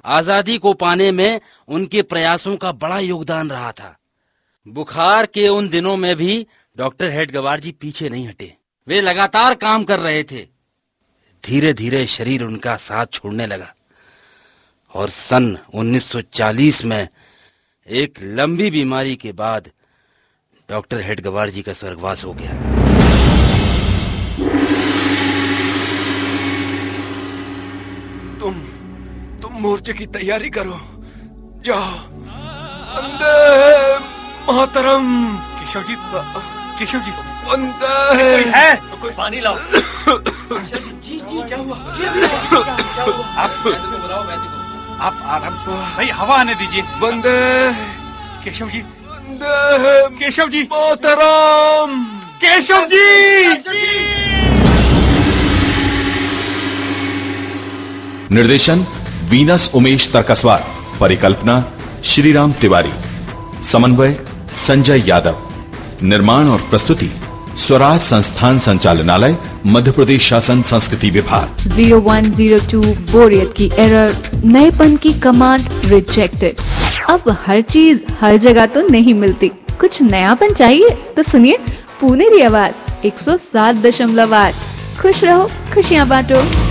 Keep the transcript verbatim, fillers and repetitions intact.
आजादी को पाने में उनके प्रयासों का बड़ा योगदान रहा था। बुखार के उन दिनों में भी डॉक्टर हेडगेवार जी पीछे नहीं हटे। वे लगातार काम कर रहे थे। धीरे धीरे शरीर उनका साथ छोड़ने लगा और सन उन्नीस सौ चालीस में एक लंबी बीमारी के बाद डॉक्टर हेडगेवार जी का स्वर्गवास हो गया। तुम तुम मोर्चे की तैयारी करो, जाओ। वंदे मातरम। केशव जी, केशव जी, वंदे। कोई है? कोई पानी लाओ। जी जी क्या हुआ? क्या हुआ? आप आप आराम से भाई, हवा आने दीजिए। वंदे केशव जी, वंदे केशव जी, मातरम। केशव जी। निर्देशन वीनस उमेश तरकसवार, परिकल्पना श्रीराम तिवारी, समन्वय संजय यादव, निर्माण और प्रस्तुति स्वराज संस्थान संचालनालय, मध्य प्रदेश शासन संस्कृति विभाग। जीरो वन जीरो टू बोरियत की एरर, नएपन की कमांड रिजेक्टेड। अब हर चीज हर जगह तो नहीं मिलती, कुछ नयापन चाहिए तो सुनिए पुनेरी आवाज एक सौ सात दशमलव आठ। खुश रहो, खुशियाँ बांटो।